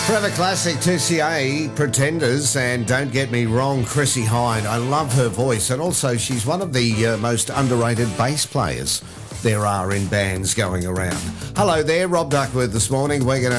Forever classic 2CA, Pretenders, and don't get me wrong, Chrissie Hynde. I love her voice, and also she's one of the most underrated bass players there are in bands going around. Hello there, Rob Duckworth this morning. We're going to